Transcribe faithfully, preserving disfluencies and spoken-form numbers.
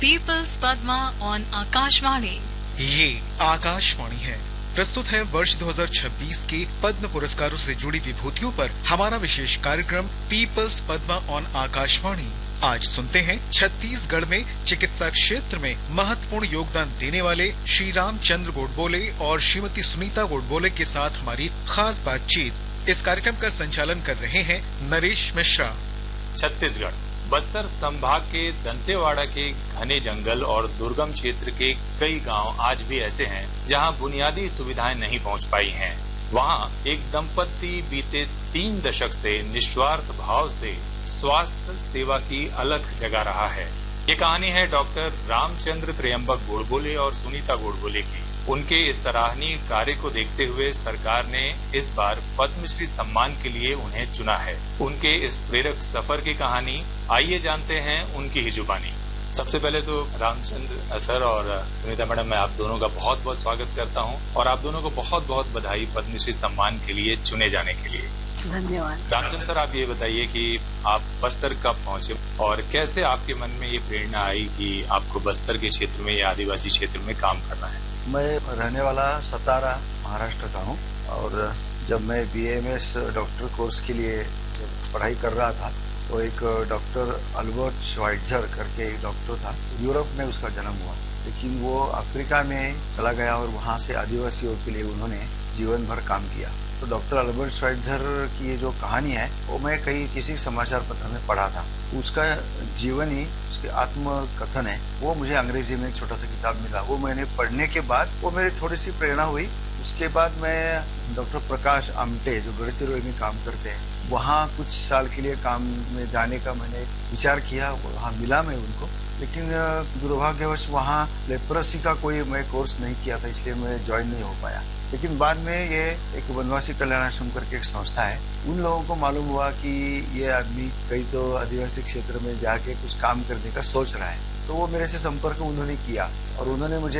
Peoples Padma on Akashvani. ये आकाशवाणी है। प्रस्तुत है वर्ष दो हज़ार छब्बीस के पद्म पुरस्कारों से जुड़ी विभूतियों पर हमारा विशेष कार्यक्रम पीपल्स पद्मा ऑन आकाशवाणी। आज सुनते हैं छत्तीसगढ़ में चिकित्सा क्षेत्र में महत्वपूर्ण योगदान देने वाले श्री रामचंद्र गोडबोले और श्रीमती सुनीता गोडबोले के साथ हमारी खास बातचीत। इस कार्यक्रम का संचालन कर रहे हैं नरेश मिश्रा। छत्तीसगढ़ बस्तर संभाग के दंतेवाड़ा के घने जंगल और दुर्गम क्षेत्र के कई गांव आज भी ऐसे हैं जहां बुनियादी सुविधाएं नहीं पहुंच पाई हैं। वहां एक दंपति बीते तीन दशक से निस्वार्थ भाव से स्वास्थ्य सेवा की अलख जगा रहा है। ये कहानी है डॉक्टर रामचंद्र त्र्यंबक गोडबोले और सुनीता गोडबोले की। उनके इस सराहनीय कार्य को देखते हुए सरकार ने इस बार पद्मश्री सम्मान के लिए उन्हें चुना है। उनके इस प्रेरक सफर की कहानी आइए जानते हैं उनकी ही जुबानी। सबसे पहले तो रामचंद्र सर और सुनीता मैडम, मैं आप दोनों का बहुत बहुत स्वागत करता हूं और आप दोनों को बहुत बहुत बधाई पद्मश्री सम्मान के लिए चुने जाने के लिए। धन्यवाद। रामचंद्र सर, आप ये बताइए कि आप बस्तर कब पहुंचे और कैसे आपके मन में ये प्रेरणा आई कि आपको बस्तर के क्षेत्र में या आदिवासी क्षेत्र में काम करना है? मैं रहने वाला सतारा महाराष्ट्र का हूँ और जब मैं B M S doctor course के लिए पढ़ाई कर रहा था तो एक डॉक्टर अल्बर्ट श्वाइट्जर करके एक डॉक्टर था, यूरोप में उसका जन्म हुआ, लेकिन वो अफ्रीका में चला गया और वहाँ से आदिवासियों के लिए उन्होंने जीवन भर काम किया। तो डॉक्टर अल्बर्ट श्वाइट्जर की ये जो कहानी है वो मैं कहीं किसी समाचार पत्र में पढ़ा था। उसका जीवन ही, उसके आत्मकथन है, वो मुझे अंग्रेजी में एक छोटा सा किताब मिला। वो मैंने पढ़ने के बाद वो मेरी थोड़ी सी प्रेरणा हुई। उसके बाद मैं डॉक्टर प्रकाश आमटे जो गढ़चिरौली में काम करते हैं, वहाँ कुछ साल के लिए काम में जाने का मैंने विचार किया। वहाँ मिला मैं उनको, लेकिन दुर्भाग्यवश वहाँ लेप्रोसी का कोई मैं कोर्स नहीं किया था, इसलिए मैं ज्वाइन नहीं हो पाया। लेकिन बाद में ये एक वनवासी कल्याण आश्रम करके एक संस्था है, उन लोगों को मालूम हुआ कि ये आदमी कहीं तो आदिवासी क्षेत्र में जाके कुछ काम करने का सोच रहा है, तो वो मेरे से संपर्क उन्होंने किया और उन्होंने मुझे